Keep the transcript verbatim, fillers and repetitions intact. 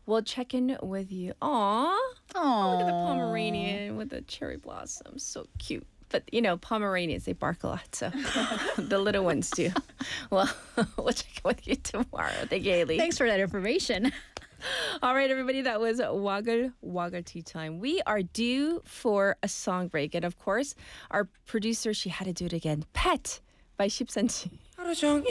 we'll check in with you. Aww. Aww. Look at the Pomeranian with the cherry blossoms. So cute. But, you know, Pomeranians, they bark a lot, so the little ones do. Well, we'll check in with you tomorrow. Thank you, Haley. Thanks for that information. All right, everybody, that was Waggle Waggle Tea Time. We are due for a song break. And, of course, our producer, she had to do it again. Pet by 십센치. 하루 종일